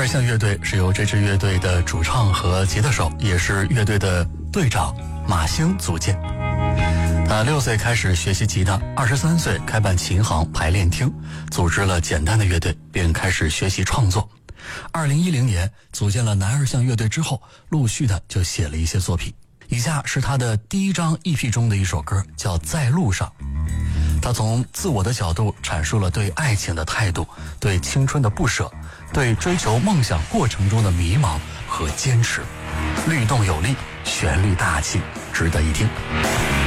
巷乐队是由这支乐队的主唱和吉他手，也是乐队的队长马兴组建。他6岁开始学习吉他，23岁开办琴行排练厅，组织了简单的乐队，并开始学习创作。2010年组建了男儿巷乐队之后，陆续的就写了一些作品。以下是他的第一张 EP 中的一首歌，叫《在路上》。他从自我的角度阐述了对爱情的态度，对青春的不舍，对追求梦想过程中的迷茫和坚持。律动有力，旋律大气，值得一听。